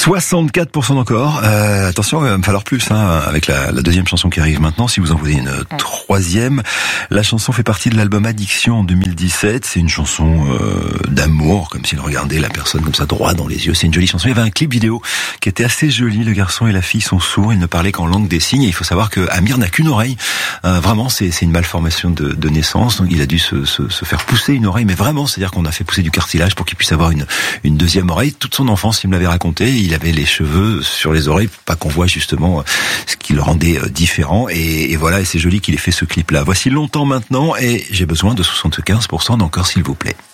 64% encore. Attention, il va me falloir plus avec la deuxième chanson qui arrive maintenant. Si vous en voulez une troisième, la chanson fait partie de l'album Addiction en 2017. C'est une chanson d'amour, comme s'il regardait la personne comme ça droit dans les yeux. C'est une jolie chanson. Il y avait un clip vidéo qui était assez joli. Le garçon et la fille sont sourds. Ils ne parlaient qu'en langue des signes. Et il faut savoir que Amir n'a qu'une oreille. Vraiment, c'est une malformation de naissance. Donc il a dû se faire pousser une oreille. Mais vraiment, c'est-à-dire qu'on a fait pousser du cartilage pour qu'il puisse avoir une deuxième oreille. Toute son enfance, il me l'avait raconté. Il avait les cheveux sur les oreilles pour pas qu'on voit justement ce qui le rendait différent. Et voilà, et c'est joli qu'il ait fait ce clip-là. Voici Longtemps maintenant et j'ai besoin de 75% d'encore, s'il vous plaît.